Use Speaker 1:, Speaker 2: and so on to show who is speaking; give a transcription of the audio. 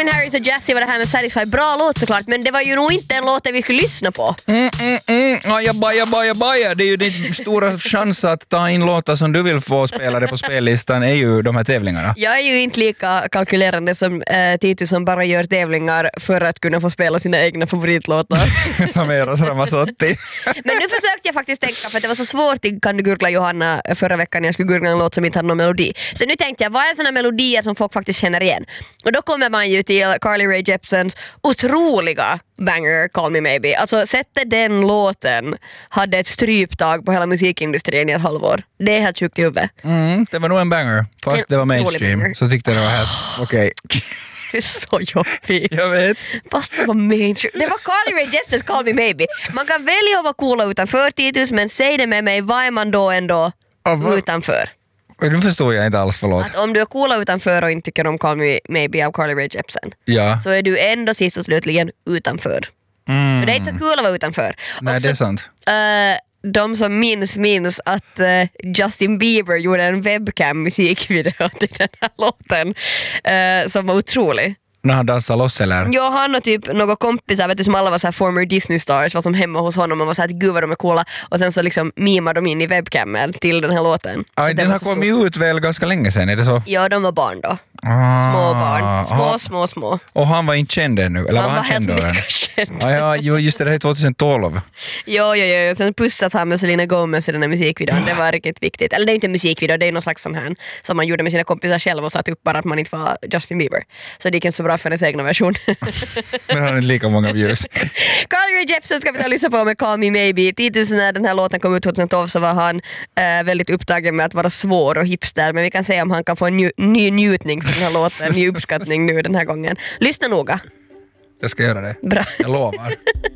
Speaker 1: Calvin Harris och Jessie var det här med Satisfy. Bra låt såklart, men det var ju nog inte en låt vi skulle lyssna på.
Speaker 2: Ajabajabajabaja. Det är ju din stora chans att ta in låtar som du vill få spelade på spellistan är ju de här tävlingarna.
Speaker 1: Jag är ju inte lika kalkylerande som Titus som bara gör tävlingar för att kunna få spela sina egna favoritlåtar.
Speaker 2: Som Eros Ramazzotti.
Speaker 1: Men nu försökte jag faktiskt tänka, för att det var så svårt i Kan du gurgla Johanna förra veckan när jag skulle gurgla en låt som inte hade någon melodi. Så nu tänkte jag, vad är såna melodier som folk faktiskt känner igen? Och då kommer man ju till Carly Rae Jepsens otroliga banger Call Me Maybe. Alltså sättet den låten hade ett stryptag på hela musikindustrin i ett halvår. Det är helt sjukt i huvudet.
Speaker 2: Det var nog en banger, fast det var mainstream.
Speaker 1: banger.
Speaker 2: Så tyckte jag det var helt okej.
Speaker 1: Det är så jobbigt.
Speaker 2: Jag vet.
Speaker 1: Fast det var mainstream. Det var Carly Rae Jepsens Call Me Maybe. Man kan välja att vara coola utanför Titus, men säg det med mig, vad är man då ändå utanför?
Speaker 2: Nu förstår jag inte alls, förlåt.
Speaker 1: Att om du är coola utanför och inte tycker om Call Me Maybe av Carly Rae Jepsen,
Speaker 2: Ja.
Speaker 1: så är du ändå sist och slutligen utanför. Och det är inte så kul att vara utanför.
Speaker 2: Nej,
Speaker 1: också,
Speaker 2: det är sant.
Speaker 1: De som minns att Justin Bieber gjorde en webcam-musikvideo till den här låten som var otrolig.
Speaker 2: När han dansar loss eller?
Speaker 1: Ja, han och typ några kompisar, vet du, som alla var så här former Disney stars, var som hemma hos honom och var så här, gud vad de är coola, och sen så liksom mimade de in i webcamen till den här låten.
Speaker 2: Aj, den har kommit ut väl ganska länge sedan, är det så?
Speaker 1: Ja, de var barn då. Små barn. Små.
Speaker 2: Och han var inte känd ännu, eller var han känd då?
Speaker 1: helt mega känd.
Speaker 2: Ja, just det här är 2012.
Speaker 1: Jo. Sen pussas han med Selena Gomez i den här musikvideon. Det var riktigt viktigt. Eller det är inte en musikvideo, det är någon slags sån här som man gjorde med sina kompisar själv och satt upp bara att man inte var Justin Bieber. Så det gick inte så bra för hennes egna version.
Speaker 2: Men han har inte lika många views.
Speaker 1: Carly Rae Jepsen ska vi ta och lyssna på med Call Me Maybe. Titus, när den här låten kom ut 2012 så var han väldigt upptagen med att vara svår och hipster. Men vi kan säga om han kan få en ny njutning för den här låten, en ny uppskattning nu den här gången. Lyssna noga.
Speaker 2: Jag ska göra det.
Speaker 1: Bra.
Speaker 2: Jag lovar.